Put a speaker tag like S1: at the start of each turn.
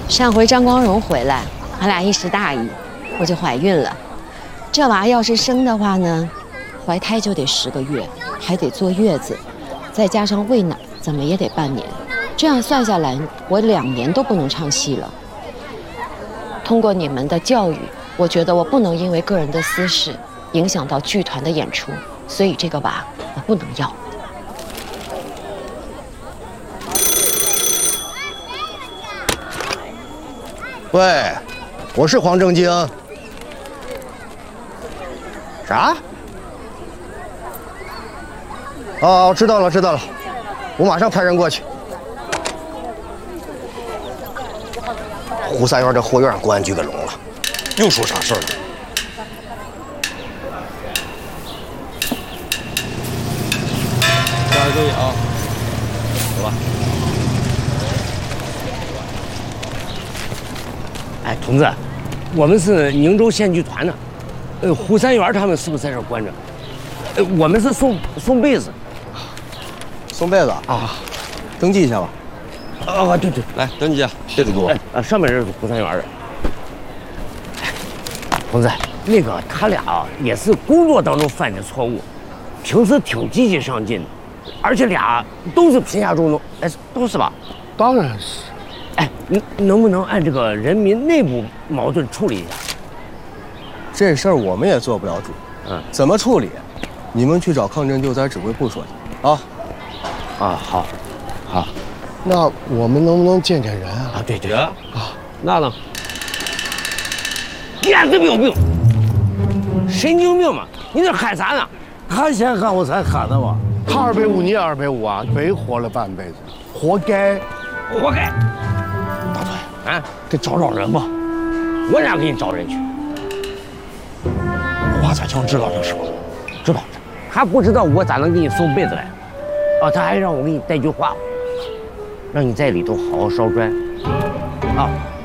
S1: 上回张光荣回来，俺俩一时大意，我就怀孕了。这娃要是生的话呢，怀胎就得10个月，还得坐月子，再加上喂奶，怎么也得半年。这样算下来，我2年都不能唱戏了。通过你们的教育，我觉得我不能因为个人的私事影响到剧团的演出，所以这个娃我不能要。
S2: 喂，我是黄正经。啥？哦，知道了，知道了，我马上派人过去。胡三元这后院公安局给拢了，
S3: 又出啥事儿了？大家注意啊，走吧。
S4: 哎，同志，我们是宁州县剧团的，胡三元他们是不是在这儿关着？我们是送被子。
S2: 送被子啊，登记一下吧。
S4: 啊，对，
S3: 来登记一下，被子给我。
S4: 上面这是胡三元的。同志，那个他俩也是工作当中犯的错误，平时挺积极上进的，而且俩都是贫下中农，都是吧？
S5: 当然是。
S4: 哎，能不能按这个人民内部矛盾处理一下？
S2: 这事儿我们也做不了主。怎么处理？你们去找抗震救灾指挥部说去啊。
S4: 好。
S5: 那我们能不能见人啊？
S4: 对啊，那呢？你俩是不是有病？神经病嘛！你这喊啥呢？
S5: 他先喊我才喊的吧？他250，你250啊，白活了半辈子，活该！
S4: 活该！
S5: 大腿
S4: 啊，
S5: 得找人吧。
S4: 我哪给你找人去？
S5: 华彩强知道这事吗？
S4: 知道。他不知道我咋能给你送被子来？他还让我给你带句话，让你在里头好好烧砖。